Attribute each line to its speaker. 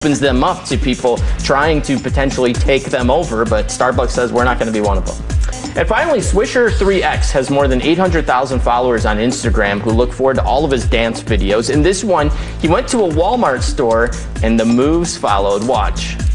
Speaker 1: opens them up to people trying to potentially take them over, but Starbucks says we're not going to be one of them. And finally, Swisher3X has more than 800,000 followers on Instagram who look forward to all of his dance videos. In this one, he went to a Walmart store and the moves followed. Watch.